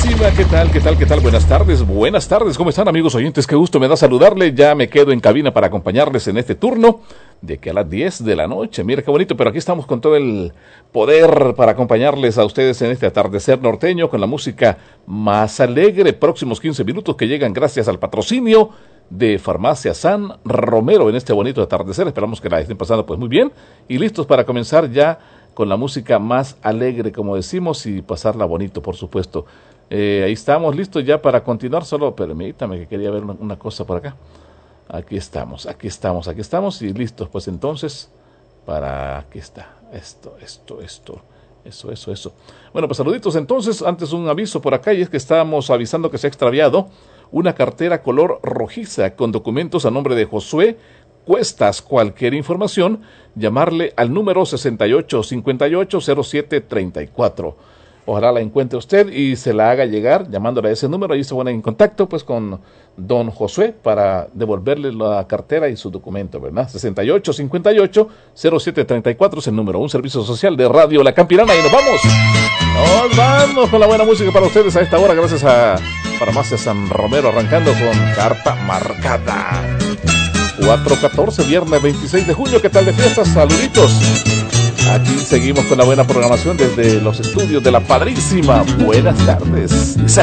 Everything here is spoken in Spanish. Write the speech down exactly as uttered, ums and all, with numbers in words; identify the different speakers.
Speaker 1: Padrísima, ¿qué tal? ¿Qué tal? ¿Qué tal? Buenas tardes, buenas tardes, ¿cómo están amigos oyentes? Qué gusto me da saludarle, ya me quedo en cabina para acompañarles en este turno de que a las diez de la noche, mira qué bonito, pero aquí estamos con todo el poder para acompañarles a ustedes en este atardecer norteño con la música más alegre, próximos quince minutos que llegan gracias al patrocinio de Farmacia San Romero en este bonito atardecer. Esperamos que la estén pasando pues muy bien y listos para comenzar ya con la música más alegre, como decimos, y pasarla bonito, por supuesto. Eh, ahí estamos listos ya para continuar, solo permítame que quería ver una, una cosa por acá. Aquí estamos, aquí estamos, aquí estamos y listos pues entonces para... Aquí está, esto, esto, esto, eso, eso, eso. Bueno, pues saluditos entonces, antes un aviso por acá y es que estábamos avisando que se ha extraviado una cartera color rojiza con documentos a nombre de Josué Cuestas. Cualquier información, llamarle al número sesenta y ocho cincuenta y ocho cero siete treinta y cuatro. Ojalá la encuentre usted y se la haga llegar llamándole a ese número. Ahí se pone en contacto pues con don Josué para devolverle la cartera y su documento, ¿verdad? sesenta y ocho cincuenta y ocho cero siete treinta y cuatro es el número. Un servicio social de Radio La Campirana y nos vamos. Nos vamos con la buena música para ustedes a esta hora gracias a Farmacia San Romero, arrancando con Carta Marcada. cuatro catorce, viernes veintiséis de junio. ¿Qué tal de fiestas? Saluditos. Aquí seguimos con la buena programación desde los estudios de La Padrísima. Buenas tardes. Sí.